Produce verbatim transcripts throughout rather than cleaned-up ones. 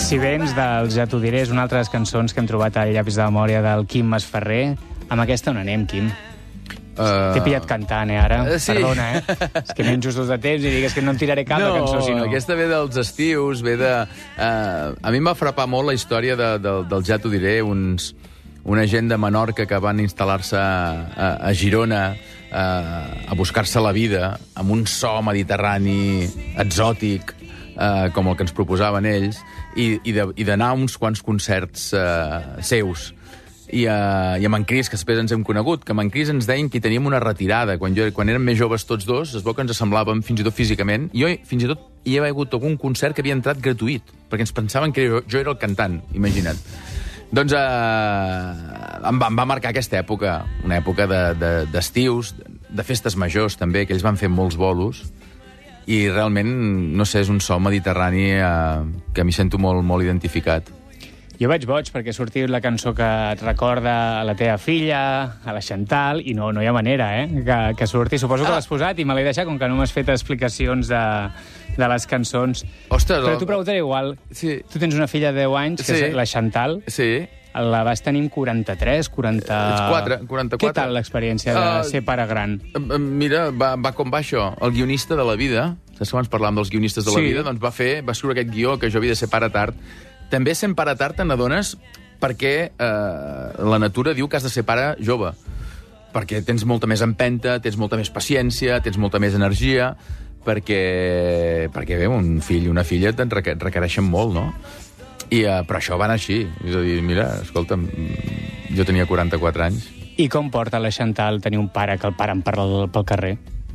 Si vens dels Ja t'ho diré, és una altra de les cançons que hem trobat al llapis de memòria del Quim Masferrer. Amb aquesta on anem, Quim? Uh... T'he pillat cantant, eh, ara? Uh, sí. Perdona, eh? És que menys justos de temps i digues que no en tiraré cap no, de cançó, si no... No, aquesta ve dels estius, ve de... Uh, a mi em va frapar molt la història de, de, del Ja t'ho diré, uns, una gent de Menorca que van instal·lar-se a, a Girona a, a buscar-se la vida amb un so mediterrani exòtic, uh, com el que ens proposaven ells, i, i d'anar a uns quants concerts uh, seus. I, uh, i amb en Cris, que després ens hem conegut, que amb en Cris ens deien que teníem una retirada. Quan, jo, quan érem més joves tots dos, es veu que ens semblàvem fins i tot físicament. Jo fins i tot hi havia hagut algun concert que havia entrat gratuït, perquè ens pensaven que jo, jo era el cantant, imagina't. Doncs uh, em, va, em va marcar aquesta època, una època d'estius, de, de, de festes majors també, que ells van fer molts bolos, i realment, no sé, és un so mediterrani uh, que m'hi sento molt, molt identificat. Jo vaig boig perquè ha sortit la cançó que et recorda a la teva filla, a la Chantal, i no, no hi ha manera, eh, que, que surti. Suposo que ah. l'has posat i me l'he deixat, com que no m'has fet explicacions de, de les cançons. Ostres, però t'ho preguntaré igual. Sí. Tu tens una filla de deu anys, que sí. és la Chantal. Sí. La vas tenir amb quaranta-tres, quaranta... quaranta-quatre. Què tal l'experiència de uh, ser pare gran? Mira, va, va com va això. El guionista de la vida, saps que abans parlàvem dels guionistes de la sí. vida, doncs va fer, va escriure aquest guió que jo havia de ser pare tard. També sent pare tard te n'adones perquè eh, la natura diu que has de ser pare jove. Perquè tens molta més empenta, tens molta més paciència, tens molta més energia, perquè, perquè bé, un fill i una filla te'n requereixen molt, no? I, uh, però això va anar així. És a dir, mira, escolta'm, jo tenia quaranta-quatre anys. I com porta la Chantal tenir un pare que el paren pel, pel carrer?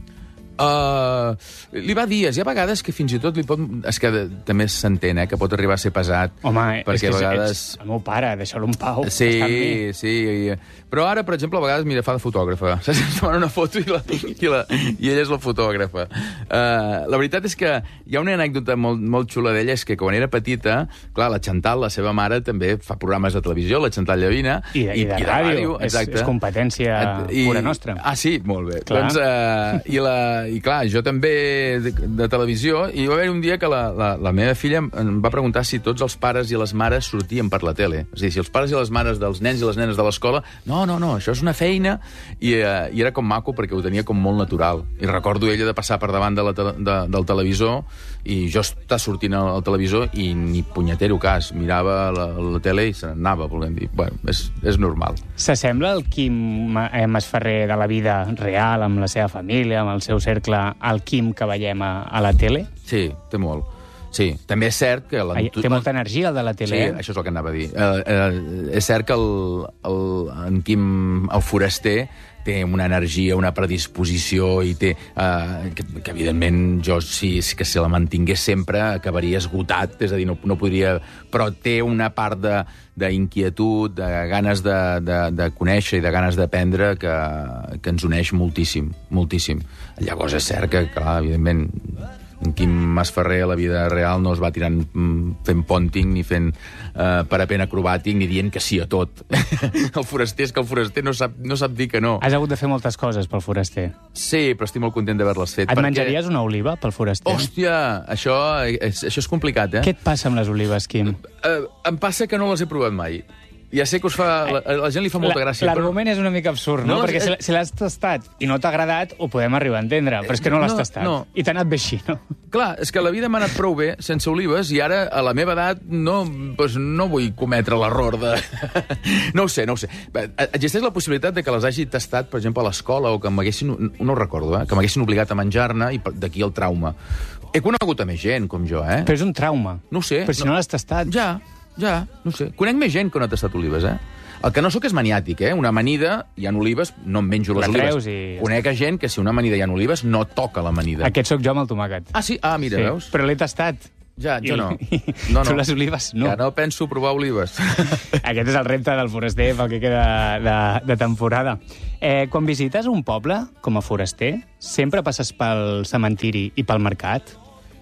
Uh, li va dies, hi ha vegades que fins i tot li pot... És que de, també s'entén, eh, que pot arribar a ser pesat. Home, és que a vegades... ets el meu pare, deixa-lo en pau. Sí, sí. Però ara, per exemple, a vegades, mira, fa de fotògrafa. Saps? Es demana una foto i, la, i, la, i ella és la fotògrafa. Uh, la veritat és que hi ha una anècdota molt, molt xula d'ella, és que quan era petita, clar, la Chantal, la seva mare, també fa programes de televisió, la Chantal Llavina. I, i, i de, i de ràdio. ràdio és, és competència I, pura nostra. Ah, sí? Molt bé. Clar. Doncs, uh, i la... I clar, jo també de, de televisió, i va haver un dia que la, la, la meva filla em va preguntar si tots els pares i les mares sortien per la tele. És a dir, si els pares i les mares dels nens i les nenes de l'escola... No, no, no, això és una feina. I, eh, i era com maco perquè ho tenia com molt natural. I recordo ella de passar per davant de la te de, del televisor i jo estar sortint al, al televisor i ni punyetero cas. Mirava la, la tele i se n'anava, volem dir. Bueno, és, és normal. S'assembla el Quim Masferrer de la vida real, amb la seva família, amb el seu cercle, al Quim que veiem a, a la tele? Sí, té molt. Sí, també és cert que... La... Ai, té molta energia, el de la tele. Sí, eh? Això és el que anava a dir. Uh, uh, és cert que el, el, en Quim, el foraster, té una energia, una predisposició i té... Uh, que, que, evidentment, jo, si, que si la mantingués sempre, acabaria esgotat, és a dir, no, no podria... Però té una part de d'inquietud, de ganes de, de, de conèixer i de ganes d'aprendre que, que ens uneix moltíssim, moltíssim. Llavors és cert que, clar, evidentment, en Quim Masferrer a la vida real no es va tirant fent ponting ni fent uh, parapent acrobàtic ni dient que sí a tot. El foraster és que el foraster no sap, no sap dir que no. Has hagut de fer moltes coses pel foraster. Sí, però estic molt content d'haver-les fet. Et perquè... menjaries una oliva pel foraster? Hòstia, això és, això és complicat, eh? Què et passa amb les olives, Quim? Uh, em passa que no les he provat mai. Ja sé que us fa... La, la gent li fa molta gràcia. L'argument però... és una mica absurd, no? no Perquè si, si l'has tastat i no t'ha agradat, ho podem arribar a entendre, però és que no l'has no, tastat. No. I t'ha anat bé així, no? Clar, és que la vida m'ha anat prou bé sense olives i ara, a la meva edat, no, doncs no vull cometre l'error de... No ho sé, no ho sé. Existeix la possibilitat de que les hagi tastat, per exemple, a l'escola o que m'haguessin... No ho recordo, eh? Que m'haguessin obligat a menjar-ne i d'aquí el trauma. He conegut a més gent, com jo, eh? Però és un trauma. No ho sé. Però si no, no l'has tastat... Ja. Ja, no sé. Conec més gent que no ha tastat olives, eh? El que no sóc és maniàtic, eh? Una amanida, hi ha olives, no em menjo les olives. I... Conec a gent que si una amanida hi ha olives, no toca l'amanida. Aquest sóc jo amb el tomàquet. Ah, sí? Ah, mira, sí, veus? Però l'he tastat. Ja, jo I, no. no, no. Tu les olives, no. Ja no penso provar olives. Aquest és el repte del foraster pel que queda de, de temporada. Eh, quan visites un poble com a foraster, sempre passes pel cementiri i pel mercat?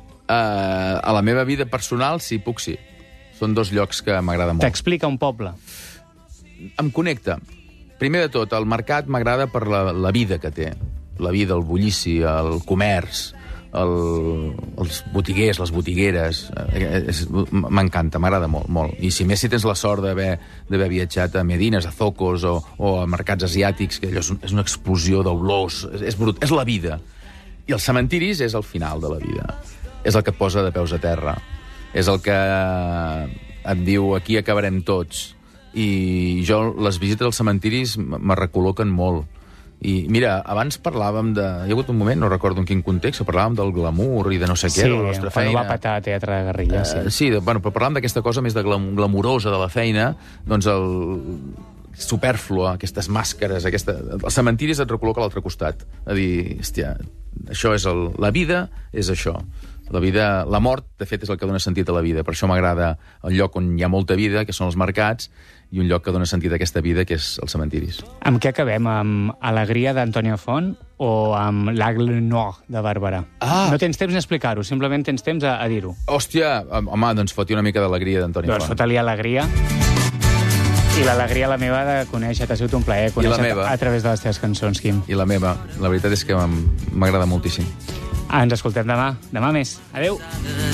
Uh, a la meva vida personal, sí, puc sí. Són dos llocs que m'agrada molt. T'explica un poble? Em connecta. Primer de tot, el mercat m'agrada per la, la vida que té. La vida, el bullici, el comerç, el, els botiguers, les botigueres. M'encanta, m'agrada molt, molt. I si més si tens la sort d'haver viatjat a Medines, a Zocos o, o a mercats asiàtics, que allò és, un, és una explosió d'olors, és, és brut, és la vida. I els cementiris és el final de la vida. És el que et posa de peus a terra. És el que et diu, aquí acabarem tots. I jo, les visites als cementiris me recol·loquen molt. I mira, abans parlàvem de... Hi ha hagut un moment, no recordo en quin context, parlàvem del glamour i de no sé què, sí, de la nostra feina. Sí, quan va petar Teatre de Guerrilla, sí. Uh, sí, de, bueno, però parlàvem d'aquesta cosa més de glam glamurosa de la feina, doncs el superflua, aquestes màscares, aquesta... Els cementiris et recol·loca a l'altre costat. A dir, hòstia, això és el... La vida és això. La vida, la mort, de fet, és el que dona sentit a la vida. Per això m'agrada el lloc on hi ha molta vida, que són els mercats, i un lloc que dona sentit a aquesta vida, que és els cementiris. Amb què acabem? Amb Alegria d'Antònia Font o amb L'Aigle Noir de Bàrbara? Ah. No tens temps d'explicar-ho, simplement tens temps a, a dir-ho. Hòstia, home, doncs foti una mica d'Alegria d'Antònia Font. Doncs fota-li Alegria. I l'alegria, la meva, de conèixer-te. Ha sigut un plaer conèixer-te a través de les teves cançons, Quim. I la meva. La veritat és que m'agrada moltíssim. Ens escoltem demà. Demà més. Adéu.